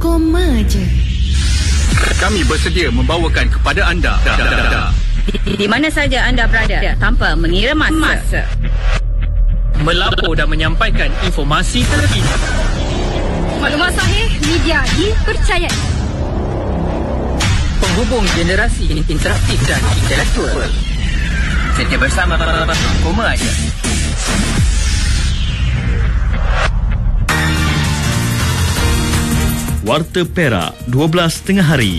koma je. Kami bersedia membawakan kepada anda di mana saja anda berada tanpa mengira masa. Melapor dan menyampaikan informasi terkini. Maklumat sahih, media dipercayai. Penghubung generasi interaktif dan intelektual. Setia bersama Koma Aja. Warta Perak 12 tengah hari.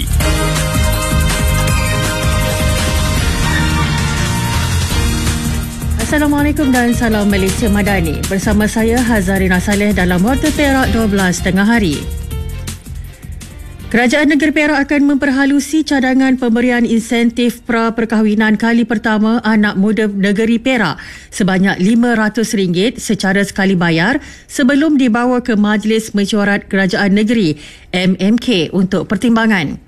Assalamualaikum dan salam Malaysia Madani. Bersama saya Hazarina Saleh dalam Warta Perak 12 tengah hari. Kerajaan Negeri Perak akan memperhalusi cadangan pemberian insentif pra-perkahwinan kali pertama anak muda negeri Perak sebanyak RM500 secara sekali bayar sebelum dibawa ke Majlis Mesyuarat Kerajaan Negeri MMK untuk pertimbangan.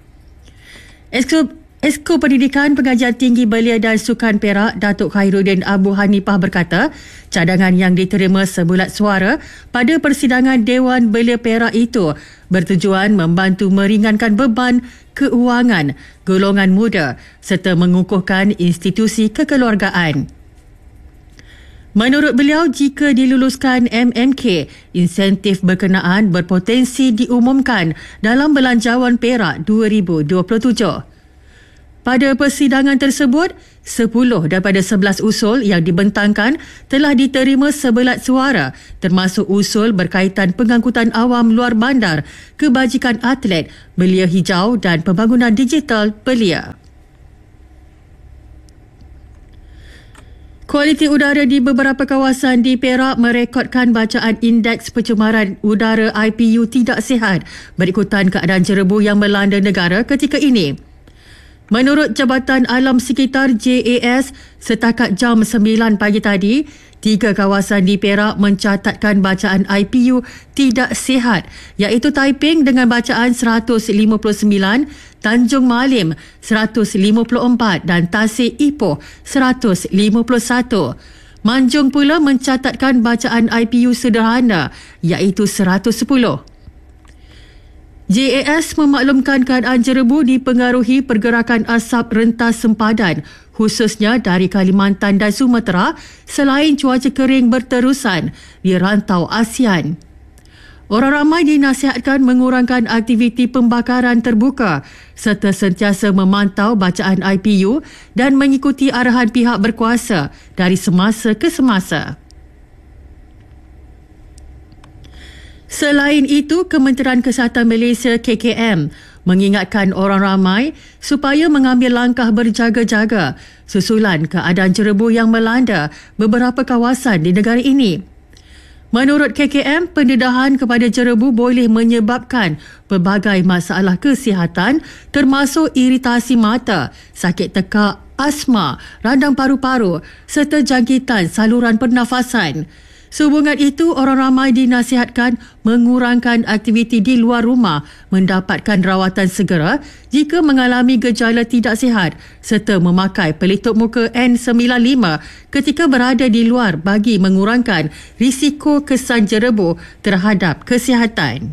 Esko Pendidikan Pengajian Tinggi Belia dan Sukan Perak Datuk Khairuddin Abu Hanifah berkata, cadangan yang diterima sebulat suara pada persidangan Dewan Belia Perak itu bertujuan membantu meringankan beban keuangan golongan muda serta mengukuhkan institusi kekeluargaan. Menurut beliau, jika diluluskan MMK, insentif berkenaan berpotensi diumumkan dalam Belanjawan Perak 2027. Pada persidangan tersebut, 10 daripada 11 usul yang dibentangkan telah diterima sebelat suara, termasuk usul berkaitan pengangkutan awam luar bandar, kebajikan atlet, belia hijau dan pembangunan digital belia. Kualiti udara di beberapa kawasan di Perak merekodkan bacaan indeks pencemaran udara IPU tidak sihat berikutan keadaan jerebu yang melanda negara ketika ini. Menurut Jabatan Alam Sekitar JAS, setakat jam 9 pagi tadi, 3 kawasan di Perak mencatatkan bacaan IPU tidak sihat, iaitu Taiping dengan bacaan 159, Tanjung Malim 154 dan Tasik Ipoh 151. Manjung pula mencatatkan bacaan IPU sederhana, iaitu 110. JAS memaklumkan keadaan jerebu dipengaruhi pergerakan asap rentas sempadan khususnya dari Kalimantan dan Sumatera selain cuaca kering berterusan di rantau ASEAN. Orang ramai dinasihatkan mengurangkan aktiviti pembakaran terbuka serta sentiasa memantau bacaan IPU dan mengikuti arahan pihak berkuasa dari semasa ke semasa. Selain itu, Kementerian Kesihatan Malaysia KKM mengingatkan orang ramai supaya mengambil langkah berjaga-jaga susulan keadaan jerebu yang melanda beberapa kawasan di negara ini. Menurut KKM, pendedahan kepada jerebu boleh menyebabkan pelbagai masalah kesihatan termasuk iritasi mata, sakit tekak, asma, radang paru-paru serta jangkitan saluran pernafasan. Sehubungan itu, orang ramai dinasihatkan mengurangkan aktiviti di luar rumah, mendapatkan rawatan segera jika mengalami gejala tidak sihat serta memakai pelitup muka N95 ketika berada di luar bagi mengurangkan risiko kesan jerebu terhadap kesihatan.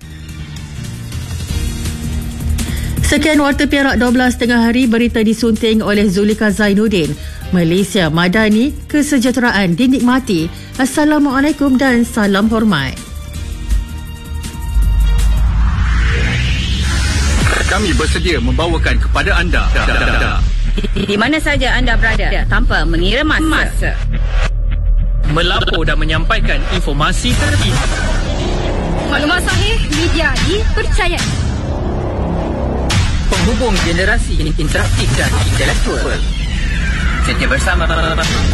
Sekian Warta Perak 12 tengah hari, berita disunting oleh Zulika Zainuddin. Malaysia Madani, kesejahteraan dinikmati. Assalamualaikum dan salam hormat. Kami bersedia membawakan kepada anda Di mana saja anda berada tanpa mengira masa. Melapor dan menyampaikan informasi terkini. Maklumat sahih, media dipercayai. Penghubung generasi interaktif dan intelektual. Setia bersama